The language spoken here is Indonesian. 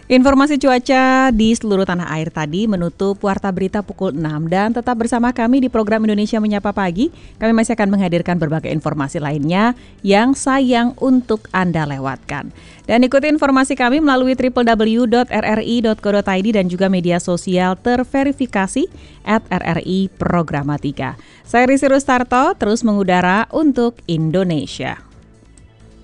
Informasi cuaca di seluruh tanah air tadi menutup Warta Berita pukul 6 dan tetap bersama kami di program Indonesia Menyapa Pagi. Kami masih akan menghadirkan berbagai informasi lainnya yang sayang untuk Anda lewatkan. Dan ikuti informasi kami melalui www.rri.co.id dan juga media sosial terverifikasi @RRI Programatika. Saya Risi Rustarto, terus mengudara untuk Indonesia.